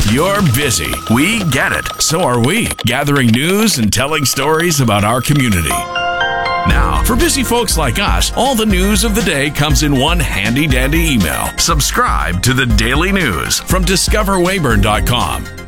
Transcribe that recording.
You're busy. We get it. So are we, gathering news and telling stories about our community. Now, for busy folks like us, all the news of the day comes in one handy-dandy email. Subscribe to the Daily News from DiscoverWeyburn.com.